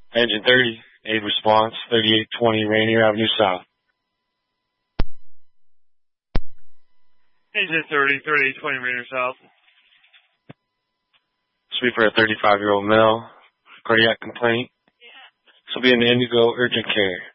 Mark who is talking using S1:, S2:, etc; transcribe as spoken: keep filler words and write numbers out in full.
S1: Engine thirty, aid response, thirty-eight twenty Rainier Avenue South.
S2: Engine thirty, thirty-eight twenty Rainier South.
S1: Sweep for a thirty-five-year-old male, cardiac complaint. This will be an Indigo urgent care.